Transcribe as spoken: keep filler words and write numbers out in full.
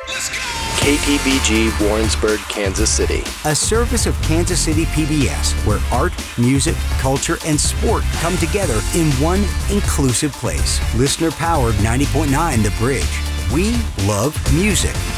K P B G Warrensburg, Kansas City. A service of Kansas City P B S, where art, music, culture, and sport come together in one inclusive place. Listener-powered ninety point nine The Bridge. We love music.